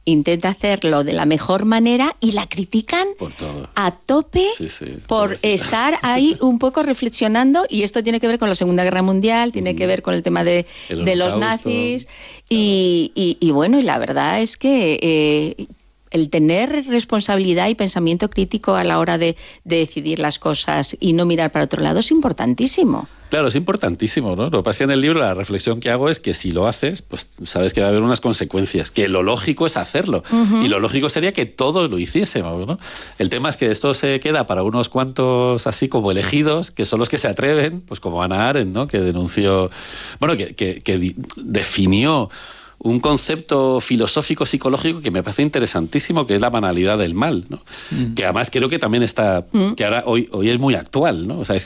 intenta hacerlo de la mejor manera y la critican por todo. A tope por estar ahí un poco reflexionando, y esto tiene que ver con la Segunda Guerra Mundial, tiene que ver con el tema de los nazis, y bueno, y la verdad es que el tener responsabilidad y pensamiento crítico a la hora de decidir las cosas y no mirar para otro lado es importantísimo. Claro, es importantísimo, ¿no? Lo que pasa es que en el libro la reflexión que hago es que si lo haces, pues sabes que va a haber unas consecuencias, que lo lógico es hacerlo. Y lo lógico sería que todos lo hiciésemos, ¿no? El tema es que esto se queda para unos cuantos así como elegidos, que son los que se atreven, pues como Hannah Arendt, ¿no? Que denunció, bueno, que definió un concepto filosófico psicológico que me parece interesantísimo, que es la banalidad del mal, ¿no? Que además creo que también está, que ahora hoy es muy actual, ¿no? O sea, es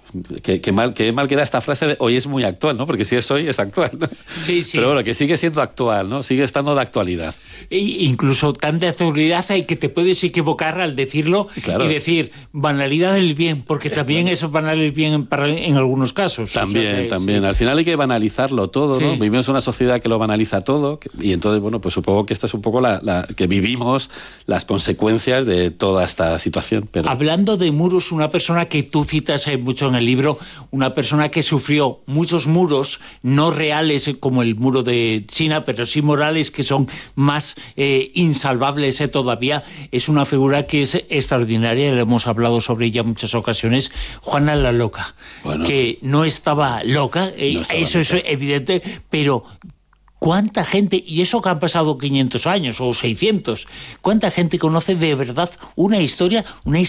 que mal queda esta frase de hoy es muy actual, ¿no? Porque si es hoy, es actual, ¿no? Sí. Pero bueno, que sigue siendo actual, ¿no? Sigue estando de actualidad. Incluso tan de actualidad hay que te puedes equivocar al decirlo, claro, y decir banalidad del bien, porque también eso es banal el bien en algunos casos. También. Al final hay que banalizarlo todo, ¿no? Vivimos en una sociedad que lo banaliza todo, y entonces, bueno, pues supongo que esta es un poco que vivimos las consecuencias de toda esta situación. Pero... Hablando de muros, una persona que tú citas mucho en el libro, una persona que sufrió muchos muros, no reales como el muro de China, pero sí morales, que son más insalvables todavía, es una figura que es extraordinaria, le hemos hablado sobre ella en muchas ocasiones, Juana la Loca, que no estaba loca, eso es evidente, pero... ¿Cuánta gente, y eso que han pasado 500 años o 600, cuánta gente conoce de verdad una historia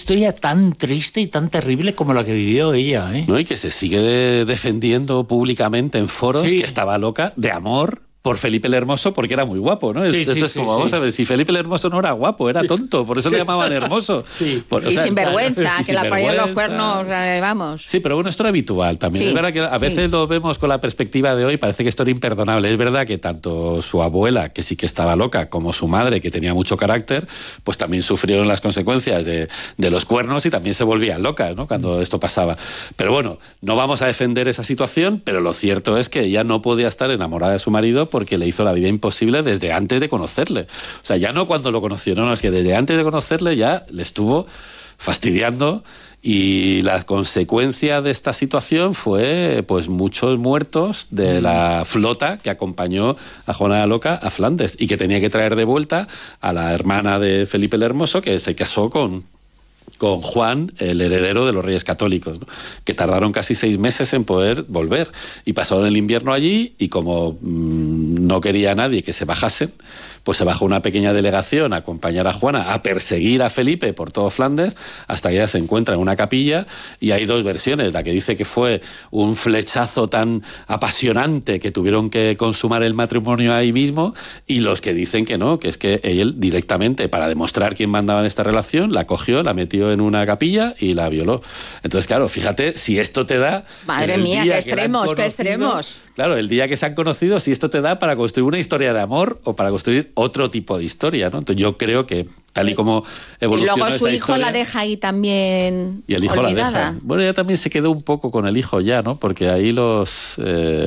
tan triste y tan terrible como la que vivió ella? No, y que se sigue defendiendo públicamente en foros que estaba loca de amor por Felipe el Hermoso porque era muy guapo, ¿no? Entonces, vamos a ver, si Felipe el Hermoso no era guapo, era tonto, por eso le llamaban hermoso. Y sinvergüenza, que la ponían los cuernos, vamos. Sí, pero bueno, esto era habitual también. Es verdad que a veces lo vemos con la perspectiva de hoy, parece que esto era imperdonable. Es verdad que tanto su abuela, que sí que estaba loca, como su madre, que tenía mucho carácter, pues también sufrieron las consecuencias de los cuernos y también se volvían locas, ¿no? Cuando esto pasaba. Pero bueno, no vamos a defender esa situación, pero lo cierto es que ella no podía estar enamorada de su marido porque le hizo la vida imposible desde antes de conocerle. O sea, ya no cuando lo conoció, no, es que desde antes de conocerle ya le estuvo fastidiando, y la consecuencia de esta situación fue pues muchos muertos de la flota que acompañó a Juana la Loca a Flandes y que tenía que traer de vuelta a la hermana de Felipe el Hermoso, que se casó con Juan, el heredero de los Reyes Católicos, ¿no? Que tardaron casi 6 meses en poder volver y pasaron el invierno allí, y como no quería nadie que se bajasen, pues se bajó una pequeña delegación a acompañar a Juana a perseguir a Felipe por todo Flandes hasta que ella se encuentra en una capilla, y hay 2 versiones, la que dice que fue un flechazo tan apasionante que tuvieron que consumar el matrimonio ahí mismo, y los que dicen que no, que es que él directamente, para demostrar quién mandaba en esta relación, la cogió, la metió en una capilla y la violó. Entonces, claro, fíjate, si esto te da... Madre mía, qué extremos. Claro, el día que se han conocido, si esto te da para construir una historia de amor o para construir otro tipo de historia, ¿no? Entonces yo creo que tal y como evoluciona. Y luego su hijo historia, la deja ahí también. Y el hijo olvidada. la deja. Bueno, ella también se quedó un poco con el hijo ya, ¿no? Porque ahí los...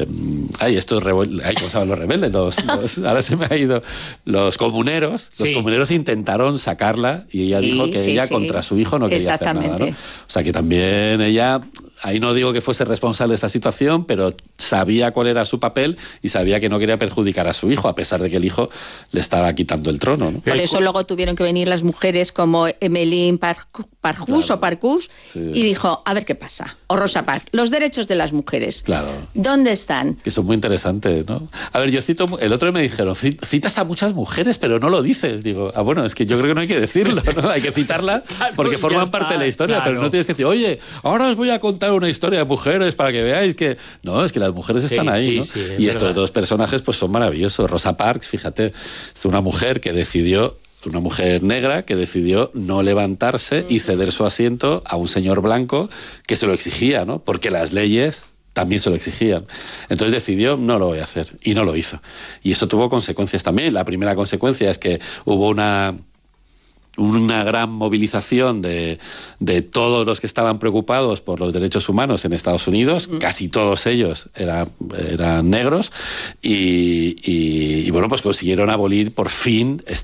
¿cómo se llaman los rebeldes? Ahora se me ha ido. Los comuneros. Los comuneros intentaron sacarla y ella dijo que ella contra su hijo no quería hacer nada, ¿no? O sea que también ella... Ahí no digo que fuese responsable de esa situación, pero sabía cuál era su papel y sabía que no quería perjudicar a su hijo, a pesar de que el hijo le estaba quitando el trono, ¿no? Por eso luego tuvieron que venir las mujeres como Emmeline Parkhurst, y dijo, a ver qué pasa. O Rosa Parks, los derechos de las mujeres. Claro. ¿Dónde están? Que son muy interesantes, ¿no? A ver, yo cito... El otro me dijeron, citas a muchas mujeres, pero no lo dices. Digo, bueno, es que yo creo que no hay que decirlo, ¿no? Hay que citarla porque forman parte de la historia, pero no tienes que decir, oye, ahora os voy a contar una historia de mujeres para que veáis que... No, es que las mujeres están ahí, ¿no? Y estos 2 personajes pues son maravillosos. Rosa Parks, fíjate, es una mujer que decidió... Una mujer negra que decidió no levantarse y ceder su asiento a un señor blanco que se lo exigía, ¿no? Porque las leyes también se lo exigían. Entonces decidió, no lo voy a hacer, y no lo hizo. Y eso tuvo consecuencias también. La primera consecuencia es que hubo una gran movilización de todos los que estaban preocupados por los derechos humanos en Estados Unidos, casi todos ellos eran negros, y bueno, pues consiguieron abolir por fin